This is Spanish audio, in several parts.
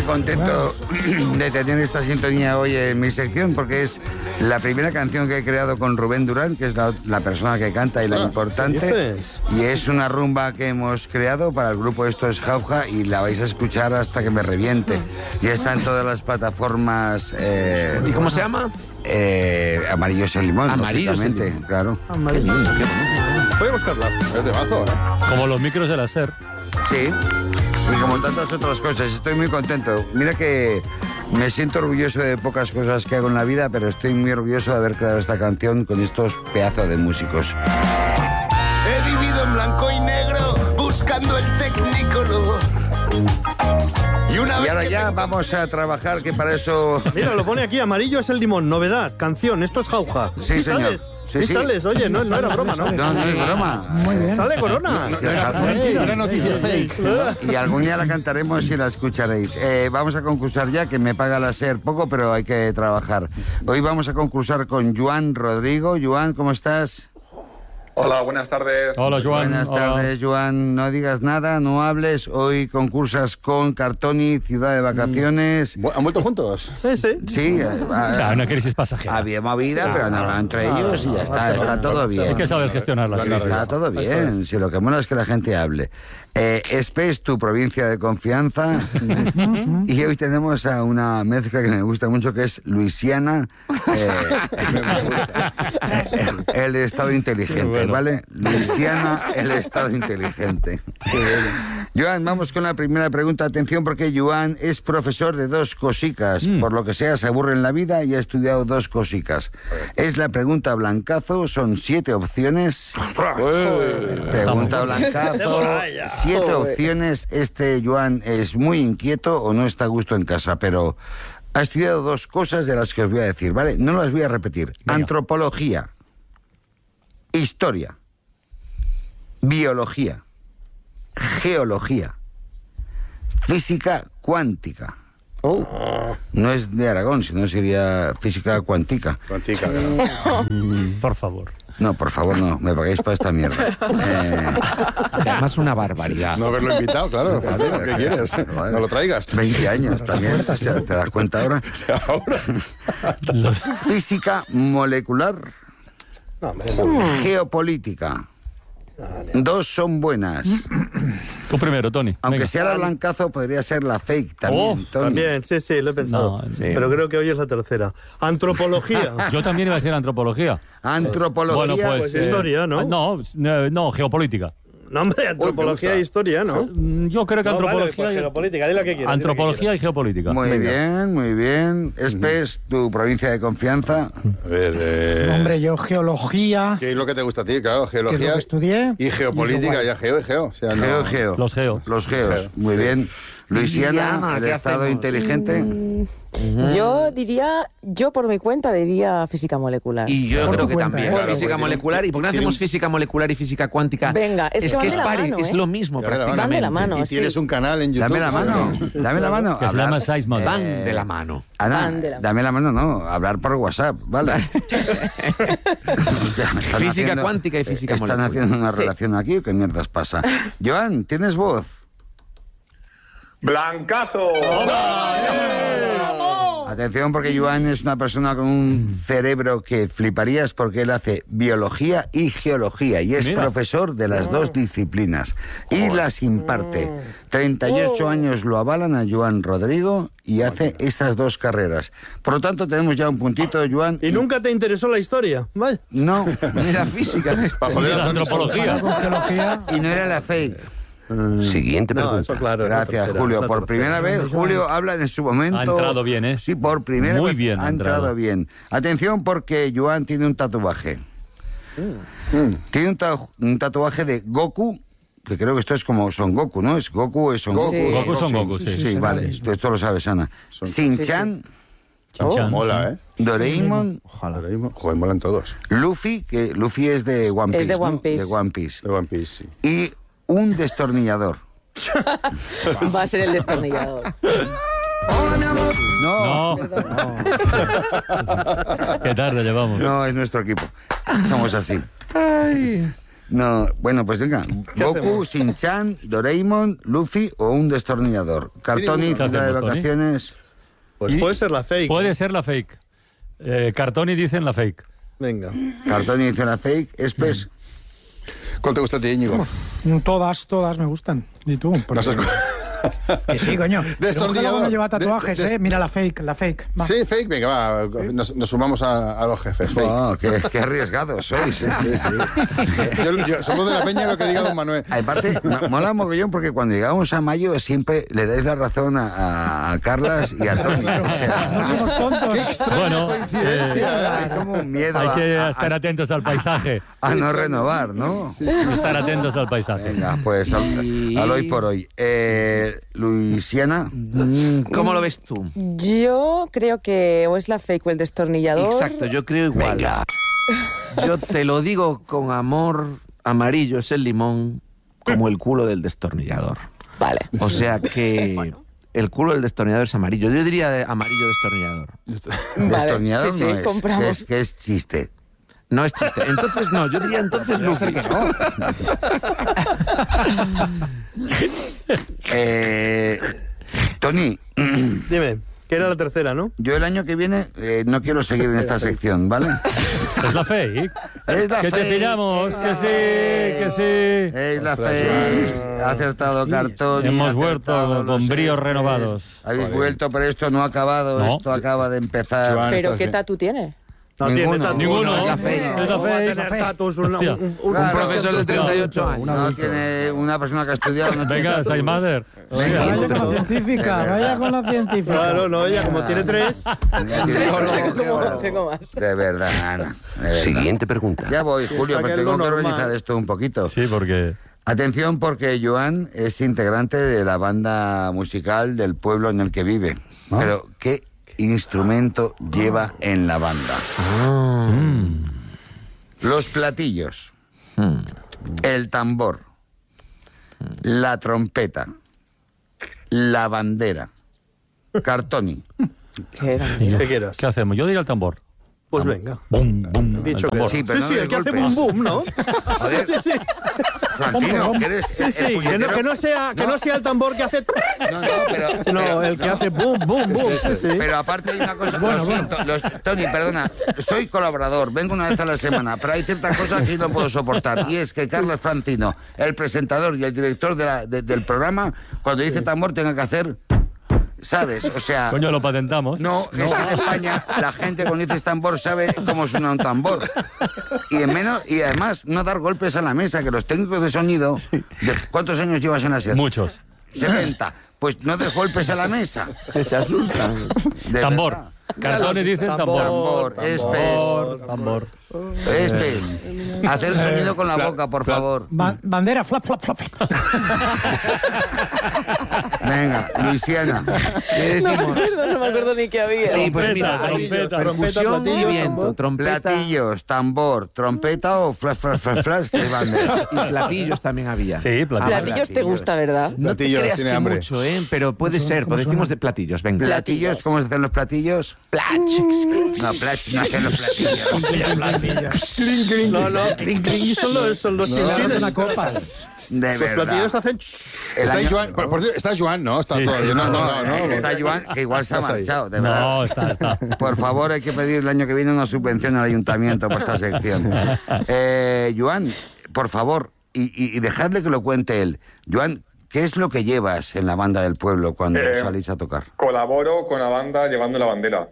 contento de tener esta sintonía hoy en mi sección, porque es la primera canción que he creado con Rubén Durán, que es la persona que canta y la importante. Y es una rumba que hemos creado para el grupo Esto es Jauja, y la vais a escuchar hasta que me reviente. Y está en todas las plataformas. ¿Y cómo se llama? Amarillo es el limón. Amarillo es el limón. Claro. Amarillo. Voy a buscarla. Es de mazo, ¿eh? Como los micros de la SER. Sí. Y como tantas otras cosas, estoy muy contento. Mira que me siento orgulloso de pocas cosas que hago en la vida, pero estoy muy orgulloso de haber creado esta canción con estos pedazos de músicos. He vivido en blanco y negro, buscando el Technicolor. Y ahora ya vamos a trabajar, que para eso... Mira, lo pone aquí, amarillo es el limón, novedad, canción, esto es Jauja. Sí, señor. ¿Sales? Sí. Sales, oye, no era broma, ¿no? No es broma. Muy bien. Sale Corona. Era noticia fake. Y algún día la cantaremos y la escucharéis. Vamos a concursar ya, que me paga la SER poco, pero hay que trabajar. Hoy vamos a concursar con Joan Rodrigo. Joan, ¿cómo estás? Hola, buenas tardes. Hola, Joan. Buenas tardes, Joan. No digas nada, no hables. Hoy concursas con Cartoni, Ciudad de Vacaciones. ¿Han vuelto juntos? Sí. Una crisis pasajera. Había movida, pero han hablado entre ellos y ya está. Está todo bien. Hay que saber gestionar la crisis. Está todo bien. Si lo que mola es que la gente hable. Espe es tu provincia de confianza. Y hoy tenemos a una mezcla que me gusta mucho, que es Luisiana. El estado inteligente. ¿Vale? Luisiana, el estado inteligente. Joan, vamos con la primera pregunta. Atención, porque Joan es profesor de dos cosicas. Por lo que sea, se aburre en la vida y ha estudiado dos cosicas. Es la pregunta blancazo, son 7 opciones. Pregunta blancazo, 7 opciones. Joan es muy inquieto o no está a gusto en casa, pero ha estudiado dos cosas de las que os voy a decir, ¿vale? No las voy a repetir. Venga. Antropología, historia, biología, geología, física cuántica. No es de Aragón, sino sería física cuántica. Cuántica, Por favor. No, por favor, no, me pagáis para esta mierda. Además, una barbaridad. No haberlo invitado, claro. ¿Qué quieres? No lo traigas. 20 años también, ¿te das cuenta ahora? Física molecular, geopolítica. Dos son buenas. Tú primero, Tony. Aunque Venga. sea la blancazo, podría ser la fake también, Tony. También, sí, lo he pensado. Pero creo que hoy es la tercera. Antropología. Yo también iba a decir antropología. Antropología. Bueno, pues historia, ¿no? No, geopolítica. No, hombre, antropología e historia, ¿no? Yo creo que antropología... Vale, pues geopolítica, di lo que quieras. Antropología y geopolítica. Muy bien, muy bien. Espes, tu provincia de confianza. A ver, Hombre, yo geología... ¿qué es lo que te gusta a ti? Claro, geología. Que es lo que estudié. Y geopolítica, ya geo. O sea, Geo. Los geos. Los geos, muy bien. Luisiana, el estado inteligente. Yo diría, por mi cuenta diría física molecular. Y yo creo que también. Claro, Física molecular. ¿Y por qué no hacemos física molecular y física cuántica? Venga, es que van de la mano, es lo mismo prácticamente. Van de la mano, Y tienes un canal en YouTube. Dame la mano, dame la mano. Que se llama Seismos. Van de la mano. Ana, Van de la mano. dame la mano, no, hablar por WhatsApp, ¿vale? Hostia, me están Física cuántica y física ¿Están molecular. haciendo una Sí. relación aquí o qué mierdas pasa? Joan, ¿tienes voz? ¡Blancazo! Atención, porque Joan es una persona con un cerebro que fliparías, porque él hace biología y geología y es profesor de las dos disciplinas y las imparte. 38 años lo avalan a Joan Rodrigo y hace estas dos carreras. Por lo tanto, tenemos ya un puntito, Joan. ¿Y nunca te interesó la historia? Vaya. No. Era física. Para joder a La Tony. antropología. Con geología... Y no era la fake. Siguiente No, pregunta. eso claro. Gracias, Julio. Por primera vez, Julio habla en su momento. Ha entrado bien, ¿eh? Sí, por primera Muy vez bien ha ha entrado. entrado bien. Atención, porque Joan tiene un tatuaje. Tiene un tatuaje de Goku, que creo que esto es como Son Goku, ¿no? ¿Es Goku o es Son Goku? Sí. Goku son Goku, Sí, sí. vale. Esto lo sabes, Ana. Shin-Chan, Chan-chan. Mola, ¿eh? Doraemon, Ojalá. Joder, molan todos. Luffy, que Luffy es de One Piece. Es de ¿no? One Piece. De One Piece. De One Piece, sí. Y un destornillador. Va a ser el destornillador. No. No. Qué tarde llevamos. No, es nuestro equipo. Somos así. No, bueno, pues venga. ¿Qué Goku, hacemos? Shin-Chan, Doraemon, Luffy o un destornillador. Cartoni, ¿Qué ciudad de hacemos, Tony? vacaciones. Pues Y puede ser la fake. Puede ser la fake. Cartoni dicen la fake. Venga. Cartoni dice la fake. Espes. ¿Cuál te gusta a ti, Íñigo? Todas me gustan. ¿Y tú? No sé. Que sí, coño. Destornillador. No lleva tatuajes, Mira la fake. Va. Sí, fake, venga, va. Nos sumamos a los jefes. Fake. Oh, qué arriesgados sois. Sí. Somos de la peña lo que diga don Manuel. Aparte, mola mogollón porque cuando llegamos a mayo siempre le dais la razón a Carlas y a Tony. O sea, No somos tontos. Bueno, hay como un miedo hay que a estar atentos al paisaje. no renovar, ¿no? Estar atentos al paisaje. Venga, pues al hoy por hoy. Luisiana. ¿Cómo lo ves tú? Yo creo que o es la fake o el destornillador. Exacto, yo creo igual. Yo te lo digo con amor, amarillo es el limón, como el culo del destornillador. Vale. O sea que el culo del destornillador es amarillo. Yo diría amarillo destornillador. Destornillador sí, no es. compramos. Que es chiste. No es chiste. Entonces no, yo diría entonces Luffy. Tony, Dime, que era la tercera, ¿no? yo el año que viene no quiero seguir en esta sección, ¿vale? Es la fake. Es la Que te fake. pillamos, que sí. Es la fake. Ha acertado Cartón. Hemos vuelto con bríos renovados. Habéis vuelto, pero esto no ha acabado. No. Esto acaba de empezar. Joan, Pero estás ¿qué bien. tatu tiene? No Ninguno. tiene tatu. Ninguno. Es la fake. Es la ¿Cómo va a fake. tener tatus Hostia. un Claro, profesor de 38 años. No tiene una persona que ha estudiado. No tiene Venga, tatu. Saimader. Venga. Vaya con la científica, vaya con la científica. Claro, no, ella como tiene 3. No tengo más. De verdad, Ana. De verdad. Siguiente pregunta. Ya voy, Julio, pero saquen tengo lo que normal. organizar esto un poquito. Sí, porque... Atención, porque Joan es integrante de la banda musical del pueblo en el que vive. Pero, ¿qué instrumento lleva en la banda? Los platillos, el tambor, la trompeta, la bandera, Cartoni. ¿Qué era? ¿Qué quieras? ¿Qué hacemos? Yo diría el tambor. Pues venga. Bum, bum. Dicho el que tambor. Sí, pero no sí, de el que hace golpe. boom boom, ¿no? Joder. Sí. Francino, que eres Sí, el sí, que puñetero- no sea el tambor que hace. No, pero... No, el que hace boom boom boom. Sí. Pero aparte hay una cosa, lo siento, Tony, perdona, soy colaborador, vengo una vez a la semana, pero hay ciertas cosas que no puedo soportar, y es que Carlos Francino, el presentador y el director del programa, cuando dice tambor tenga que hacer, ¿sabes? O sea... Coño, lo patentamos. No, es que en España la gente cuando dices tambor sabe cómo suena un tambor. Y además no dar golpes a la mesa, que los técnicos de sonido... ¿Cuántos años llevas en la SER? Muchos. 70. Pues no des golpes a la mesa. Se asustan. De Tambor. verdad. Cartones dicen tambor. Tambor, espes. Tambor. Espes. Hacer sonido con la boca, por favor. Bandera, flap, flap, flap. Venga, Luisiana. No me acuerdo ni qué había. Sí, pues Trompeta, mira, hay trompeta. percusión y platillos, viento, tambor. trompeta Platillos, tambor, trompeta o flash, flash, flash, flash, que bandera. y platillos también había. Sí, platillos. Platillos te gusta, ¿verdad? No te Platillos, creas tiene que hambre. mucho, pero puede ser. Pues decimos de platillos, venga. Platillos, ¿cómo se hacen los platillos? No, plach, no hacen los platillos. No, clink clink son los chinchines. Una copa. De Los verdad. platillos hacen. Está ahí Joan, por cierto, está Joan, ¿no? Está Sí, todavía. sí, No. Está Joan, que igual se ha Estás ahí. marchado, de verdad. No, está. Por favor, hay que pedir el año que viene una subvención al ayuntamiento por esta sección. Joan, por favor, y dejadle que lo cuente él. Joan, ¿qué es lo que llevas en la banda del pueblo cuando salís a tocar? Colaboro con la banda llevando la bandera.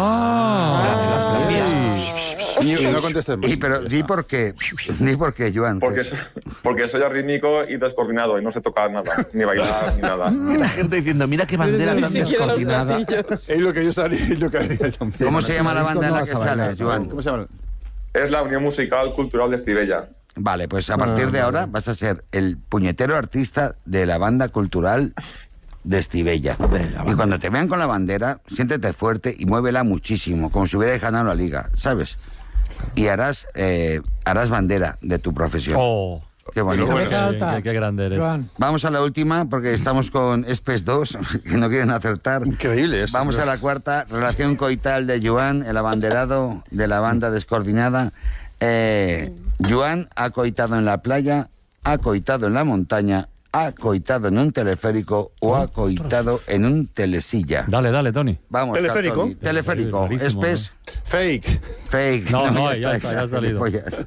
Y no contestes más. Pero di por qué, Joan. Porque soy arrítmico y descoordinado y no sé tocar nada, ni bailar, ni nada. La gente diciendo, mira qué bandera Ni tan siquiera los descoordinada. platillos. Es lo que yo salí, es lo que haría también. ¿Cómo se llama la banda en la que sales, Joan? ¿Cómo se llama? Es la Unión Musical Cultural de Estivella. Vale, pues a partir de ahora vas a ser el puñetero artista de la banda cultural de Estivella. Y cuando te vean con la bandera, siéntete fuerte y muévela muchísimo, como si hubieras ganado la liga, ¿sabes? Y harás bandera de tu profesión. Oh, Qué bonito. Cabeza alta. qué grande eres. Joan. Vamos a la última, porque estamos con Espes 2, que no quieren acertar. Increíble eso. Vamos a la cuarta, relación coital de Joan, el abanderado de la banda descoordinada. Joan ha coitado en la playa, ha coitado en la montaña, ha coitado en un teleférico o ha coitado en un telesilla. Dale, Tony. Vamos, Teleférico. Cartoni. Teleférico. Rarísimo, Espes. Fake. Fake. No, ya ha salido.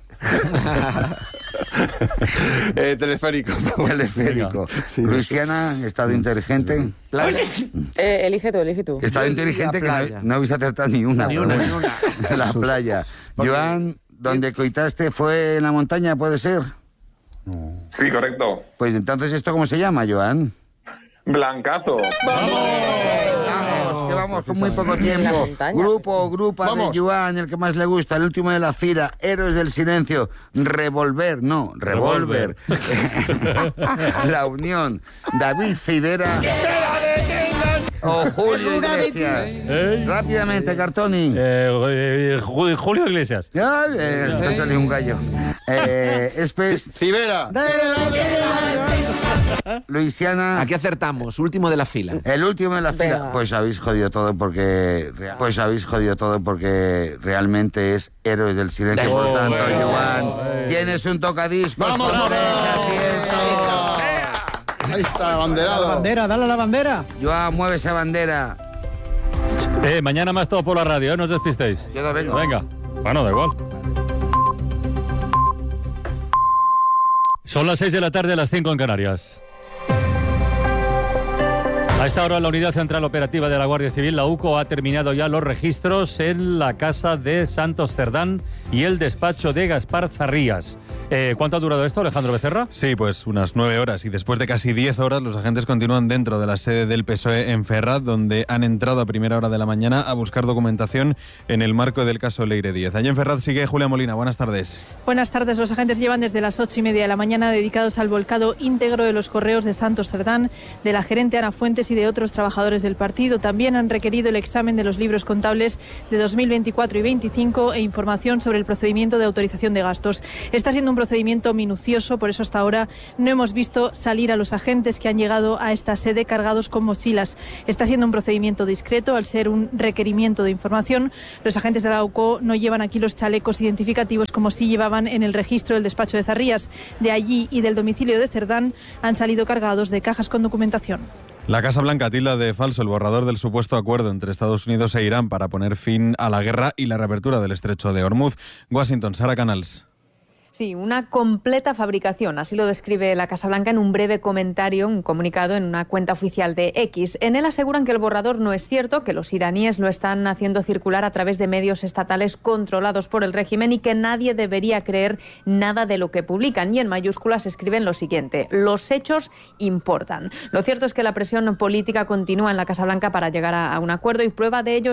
Teleférico. Teleférico. Sí, Luisiana, estado inteligente. Playa. Elige tú. Estado inteligente que no habéis acertado ni una. Ni pero una, bueno. ni una. La playa. Joan, donde coitaste fue en la montaña, ¿puede ser? Sí, correcto. Pues entonces, ¿esto cómo se llama, Joan? Blancazo. Vamos, que vamos con muy poco La tiempo. montaña. Grupa Vamos. de Joan, el que más le gusta, el último de la fila, Héroes del Silencio, Revólver. La Unión, David Civera o Julio Iglesias. Ey. Rápidamente, Cartoni. Julio Iglesias. Ya, te salió un gallo. Espes, Civera. Luisiana. Aquí acertamos, último de la fila. El último de la fila. Venga. Pues habéis jodido todo porque realmente es Héroes del Silencio. Por lo tanto, Joan, tienes un tocadiscos. ¡Vamos, con hombre! 3 aciertos. Ahí está el La abanderado. bandera, dale a la bandera. Joan, mueve esa bandera. Mañana más todo por la radio, no os despistéis. Yo no vengo. Venga. Bueno, da igual. Son las 6 de la tarde, las 5 en Canarias. A esta hora la Unidad Central Operativa de la Guardia Civil, la UCO, ha terminado ya los registros en la casa de Santos Cerdán y el despacho de Gaspar Zarrías. ¿Cuánto ha durado esto, Alejandro Becerra? Sí, pues unas 9 horas y después de casi 10 horas los agentes continúan dentro de la sede del PSOE en Ferraz, donde han entrado a primera hora de la mañana a buscar documentación en el marco del caso Leire Díez. Allí en Ferraz sigue Julia Molina. Buenas tardes. Buenas tardes. Los agentes llevan desde las 8:30 de la mañana dedicados al volcado íntegro de los correos de Santos Cerdán, de la gerente Ana Fuentes y de otros trabajadores del partido. También han requerido el examen de los libros contables de 2024 y 25 e información sobre el procedimiento de autorización de gastos. Está siendo un procedimiento minucioso, por eso hasta ahora no hemos visto salir a los agentes que han llegado a esta sede cargados con mochilas. Está siendo un procedimiento discreto, al ser un requerimiento de información. Los agentes de la UCO no llevan aquí los chalecos identificativos como sí llevaban en el registro del despacho de Zarrías. De allí y del domicilio de Cerdán han salido cargados de cajas con documentación. La Casa Blanca tilda de falso el borrador del supuesto acuerdo entre Estados Unidos e Irán para poner fin a la guerra y la reapertura del estrecho de Hormuz. Washington, Sara Canals. Sí, una completa fabricación, así lo describe la Casa Blanca en un breve comentario, un comunicado en una cuenta oficial de X. En él aseguran que el borrador no es cierto, que los iraníes lo están haciendo circular a través de medios estatales controlados por el régimen y que nadie debería creer nada de lo que publican. Y en mayúsculas escriben lo siguiente: los hechos importan. Lo cierto es que la presión política continúa en la Casa Blanca para llegar a un acuerdo y prueba de ello